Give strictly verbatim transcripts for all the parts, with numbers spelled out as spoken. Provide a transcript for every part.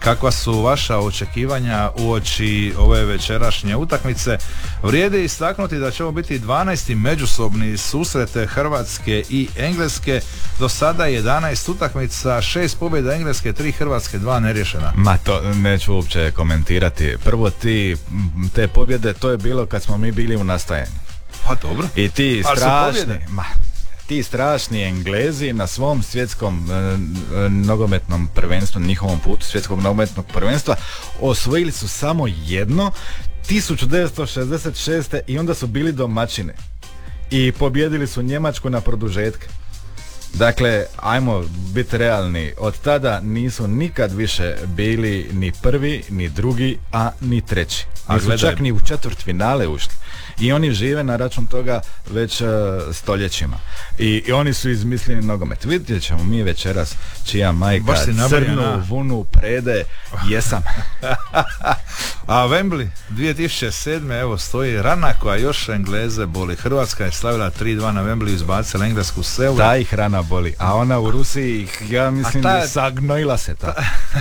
kakva su vaša očekivanja uoči ove večerašnje utakmice. Vrijedi istaknuti da će ovo biti dvanaesti međusobni susrete Hrvatske i Engleske. Do sada jedanaest utakmica, šest pobjeda Engleske, tri Hrvatske, dva neriješena. Ma to neću uopće komentirati. Prvo ti, te pobjede, to je bilo kad smo mi bili u nastajanju. Pa dobro. I ti strašni, ma, ti strašni Englezi na svom svjetskom e, nogometnom prvenstvu, njihovom putu svjetskog nogometnog prvenstva, osvojili su samo jedno tisuću devetsto šezdeset šeste. i onda su bili domaćini i pobjedili su Njemačku na produžetke. Dakle, ajmo biti realni, od tada nisu nikad više bili ni prvi, ni drugi, a ni treći. Nisu a čak ni u četvrtfinale ušli. I oni žive na račun toga već uh, stoljećima. I, I oni su izmislili nogomet. Vidjet ćemo mi večeras čija majka crnu vunu prede. Jesam. A Wembley dvije tisuće sedme. evo stoji rana koja još Engleze boli. Hrvatska je slavila tri dva na Wembley, izbacila Englesku s eura. Ta ih rana boli. A ona u Rusiji, ja mislim ta, da sagnojila se ta.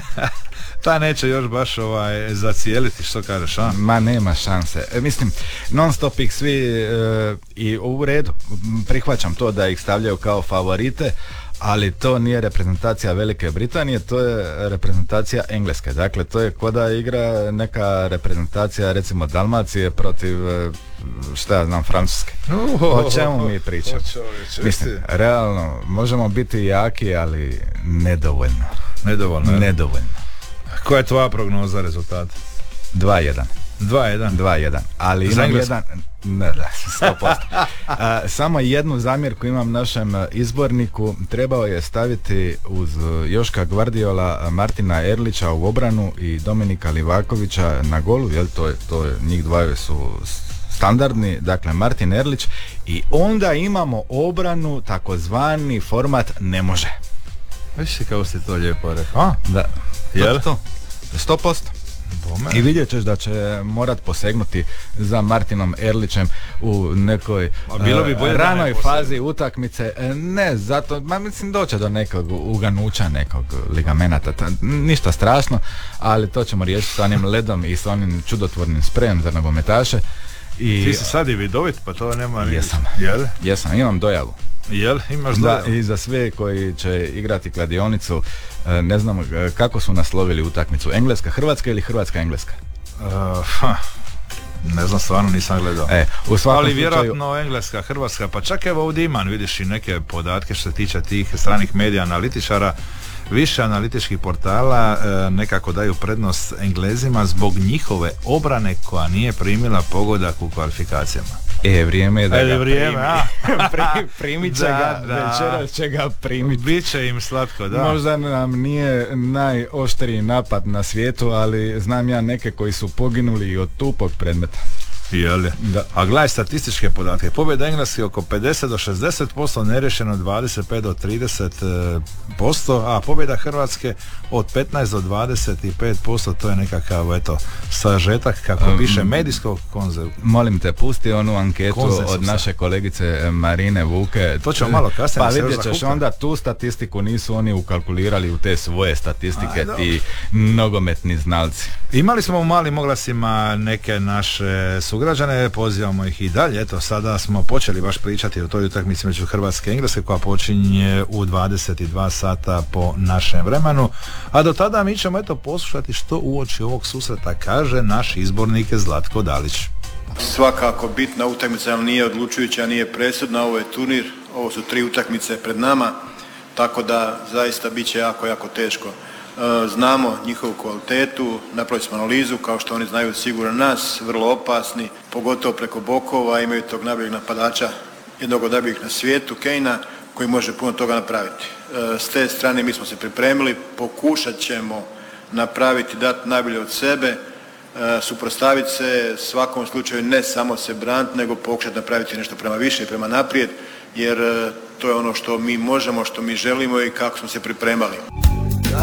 Ta neće još baš ovaj zacijeliti, što kažeš, a? Ma nema šanse. E, mislim, non stop ih svi e, i u redu, prihvaćam to da ih stavljaju kao favorite, ali to nije reprezentacija Velike Britanije, to je reprezentacija Engleske. Dakle, to je ko da igra neka reprezentacija, recimo Dalmacije protiv, šta ja znam, Francuske. O čemu mi pričamo? Mislim, realno, možemo biti jaki, ali nedovoljno. Nedovoljno, je? Nedovoljno. Koja je tvoja prognoza rezultata? dva jedan. dva jedan? dva jedan. Ali za imam jedan... Ne, da, sto posto. A, samo jednu zamjerku imam našem izborniku. Trebao je staviti uz Joška Gvardiola Martina Erlića u obranu i Dominika Livakovića na golu, jel, to je, to je, njih dvaju su standardni, dakle Martin Erlić, i onda imamo obranu, takozvani format ne može. Viš si kako si to lijepo rekao. A? Da. Jel? To, sto posto. I vidjet ćeš da će morat posegnuti za Martinom Erlićem u nekoj bilo bi bolje ranoj fazi utakmice. Ne, zato, ma mislim doće do nekog uganuća, nekog ligamenata, ta, ništa strašno, ali to ćemo riješiti s onim ledom i s onim čudotvornim sprejem za nogometaše. I ti si sad i vidovit, pa to nema ni... Jesam. Jel? Jesam, imam dojavu. Jel? Imaš dojavu? Da, i za sve koji će igrati kladionicu, ne znam kako su naslovili utakmicu, Engleska Hrvatska ili Hrvatska Engleska? Uh, ha. Ne znam, stvarno nisam gledao. E, u svakom ali slučaju... vjerojatno Engleska, Hrvatska, pa čak evo ovdje imam, vidiš i neke podatke što se tiče tih stranih medija, analitičara. Više analitičkih portala e, nekako daju prednost Englezima zbog njihove obrane koja nije primila pogodak u kvalifikacijama. E, vrijeme je da e, ga vrijeme, primi. Pri, primit će da, ga, da. večeras će ga primit. Biće im slatko, da. Možda nam nije najoštriji napad na svijetu, ali znam ja neke koji su poginuli i od tupog predmeta. Jel? Da. A gledaj statističke podatke. Pobjeda Engleske oko pedeset do šezdeset posto, nerešeno dvadeset pet do trideset posto, a pobjeda Hrvatske od petnaest do dvadeset pet posto, to je nekakav, eto, sažetak, kako um, piše, medijskog konzervu. Molim te, pusti onu anketu Konzensusa. Od naše kolegice Marine Vuke. To ćemo malo kasnije. Pa vidjet ćeš onda tu statistiku, nisu oni ukalkulirali u te svoje statistike, a, ti nogometni znalci. Imali smo u malim oglasima neke naše sugrađane, pozivamo ih i dalje. Eto, sada smo počeli baš pričati o toj utakmici među Hrvatske i Engleske koja počinje u dvadeset dva sata po našem vremenu. A do tada mi ćemo eto poslušati što uoči ovog susreta kaže naš izbornik Zlatko Dalić. Svakako bitna utakmica, ali nije odlučujuća, nije presudna, ovo je turnir, ovo su tri utakmice pred nama, tako da zaista bit će jako, jako teško. Znamo njihovu kvalitetu, napravili smo analizu, kao što oni znaju sigurno nas, vrlo opasni, pogotovo preko bokova, imaju tog najboljeg napadača, jednog od najboljih na svijetu, Kejna, koji može puno toga napraviti. S te strane mi smo se pripremili, pokušat ćemo napraviti, dati najbolje od sebe, suprotstaviti se, svakom slučaju ne samo se braniti, nego pokušati napraviti nešto prema više i prema naprijed, jer to je ono što mi možemo, što mi želimo i kako smo se pripremali.